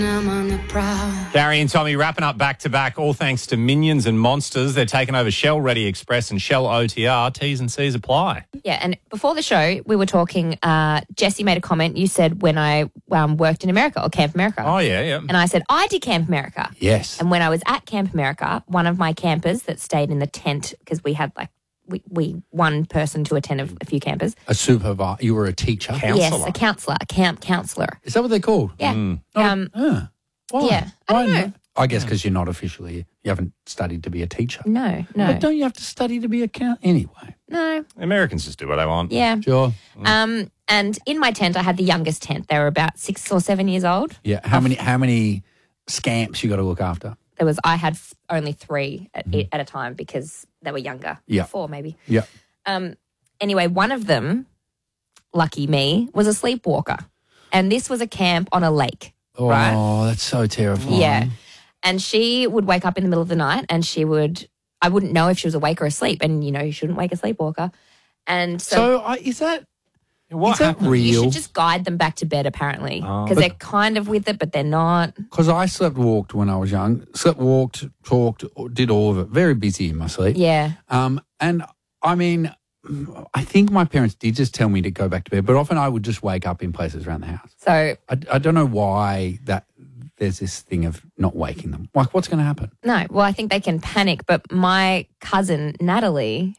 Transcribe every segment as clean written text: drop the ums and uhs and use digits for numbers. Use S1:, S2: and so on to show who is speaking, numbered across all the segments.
S1: I'm on the prowl.
S2: Gary and Tommy wrapping up back-to-back, all thanks to Minions and Monsters. They're taking over Shell Ready Express and Shell OTR. T's and C's apply.
S3: Yeah, and before the show, we were talking, Jesse made a comment. You said when I worked in America or Camp America.
S2: Oh, yeah.
S3: And I said, I did Camp America.
S4: Yes.
S3: And when I was at Camp America, one of my campers that stayed in the tent, because we had we one person to attend a few campers.
S4: A supervisor. You were a teacher.
S3: Yes, a counsellor, a camp counsellor.
S4: Is that what they're called?
S3: Yeah.
S4: Why?
S3: Yeah, I don't know.
S4: I guess because you're not officially, you haven't studied to be a teacher.
S3: No.
S4: But don't you have to study to be a anyway?
S3: No.
S2: Americans just do what they want.
S3: Yeah.
S4: Sure.
S3: And in my tent, I had the youngest tent. They were about 6 or 7 years old.
S4: Yeah. How many scamps you got to look after?
S3: I had only 3 at a time because they were younger.
S4: Yeah.
S3: 4 maybe.
S4: Yeah.
S3: Anyway, one of them, lucky me, was a sleepwalker. And this was a camp on a lake.
S4: Oh,
S3: right?
S4: That's so terrifying.
S3: Yeah. And she would wake up in the middle of the night and I wouldn't know if she was awake or asleep. And, you shouldn't wake a sleepwalker. And so
S4: is that
S2: happened?
S4: real?
S3: you should just guide them back to bed, apparently, because they're kind of with it, but they're not.
S4: Because I slept-walked when I was young. Slept-walked, talked, did all of it. Very busy in my sleep.
S3: Yeah.
S4: And, I mean, I think my parents did just tell me to go back to bed, but often I would just wake up in places around the house.
S3: So
S4: I don't know why there's this thing of not waking them. Like, what's going to happen?
S3: No, well, I think they can panic. But my cousin, Natalie,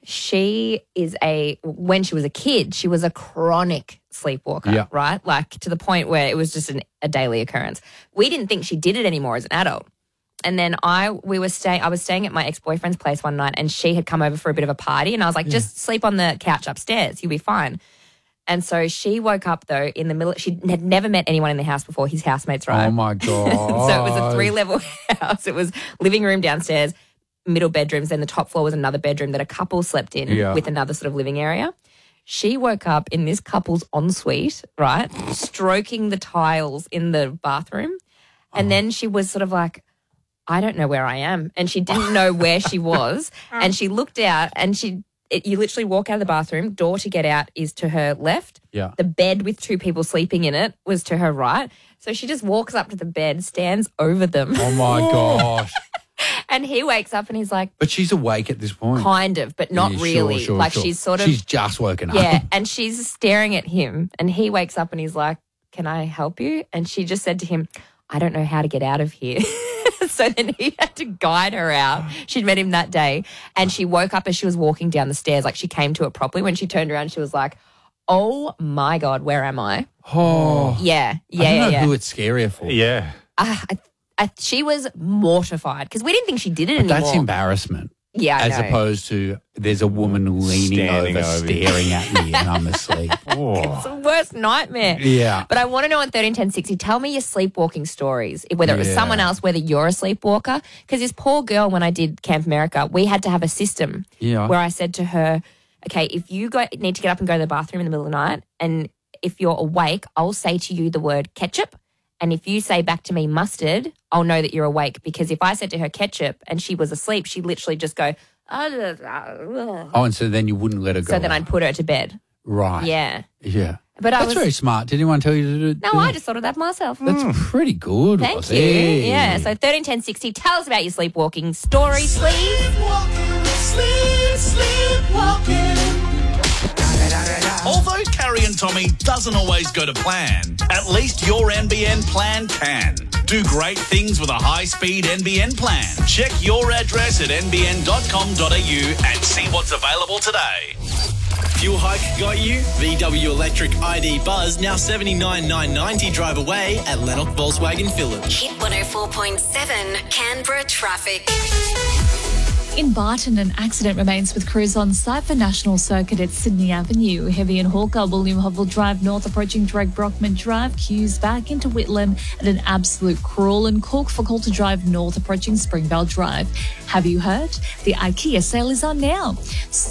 S3: when she was a kid, she was a chronic sleepwalker, right? Like to the point where it was just a daily occurrence. We didn't think she did it anymore as an adult. And then I was staying at my ex-boyfriend's place one night and she had come over for a bit of a party and I was like, just sleep on the couch upstairs. You'll be fine. And so she woke up, though, in the middle. She had never met anyone in the house before, his housemates, right?
S4: Oh, my God.
S3: So it was a 3-level house. It was living room downstairs, middle bedrooms, then the top floor was another bedroom that a couple slept in with another sort of living area. She woke up in this couple's ensuite, right, stroking the tiles in the bathroom. And then she was sort of like, I don't know where I am. And she didn't know where she was. And she looked out and you literally walk out of the bathroom, door to get out is to her left.
S4: Yeah.
S3: The bed with 2 people sleeping in it was to her right. So she just walks up to the bed, stands over them.
S4: Oh, my gosh.
S3: And he wakes up and he's like...
S4: But she's awake at this point.
S3: Kind of, but not really.
S4: Sure.
S3: She's sort of...
S4: She's just woken up.
S3: Yeah, and she's staring at him and he wakes up and he's like, can I help you? And she just said to him, I don't know how to get out of here. So then he had to guide her out. She'd met him that day. And she woke up as she was walking down the stairs. Like she came to it properly. When she turned around, she was like, oh, my God, where am I?
S4: Oh.
S3: Yeah.
S4: I don't know who it's scarier for.
S2: Yeah.
S3: She was mortified because we didn't think she did it anymore.
S4: That's embarrassment.
S3: Yeah, I
S4: As
S3: know.
S4: opposed to there's a woman leaning
S2: Standing
S4: over,
S2: over you.
S4: staring at me and I'm asleep.
S3: It's the worst nightmare.
S4: Yeah.
S3: But I want to know on 131060, tell me your sleepwalking stories, whether it was someone else, whether you're a sleepwalker. Because this poor girl, when I did Camp America, we had to have a system where I said to her, okay, if you need to get up and go to the bathroom in the middle of the night, and if you're awake, I'll say to you the word ketchup. And if you say back to me mustard, I'll know that you're awake. Because if I said to her ketchup and she was asleep, she'd literally just go,
S4: Oh, and so then you wouldn't let her go.
S3: So then I'd put her to bed.
S4: Right.
S3: Yeah.
S4: Yeah.
S3: But
S4: That's very smart. Did anyone tell you to do it?
S3: No, I just thought of that myself.
S4: That's pretty good.
S3: Thank you. Yeah. So 131060, tell us about your sleepwalking story, please.
S5: Although Carrie and Tommy doesn't always go to plan, at least your NBN plan can. Do great things with a high-speed NBN plan. Check your address at nbn.com.au and see what's available today.
S6: Fuel hike got you? VW Electric ID Buzz now $79,990 drive away at Lennox Volkswagen Village.
S7: Hit 104.7 Canberra traffic.
S8: In Barton, an accident remains with crews on site for National Circuit at Sydney Avenue. Heavy and Hawker, William Hovell Drive north approaching Drake Brockman Drive, queues back into Whitlam, and an absolute crawl in Cork for Coulter Drive north approaching Springvale Drive. Have you heard? The IKEA sale is on now.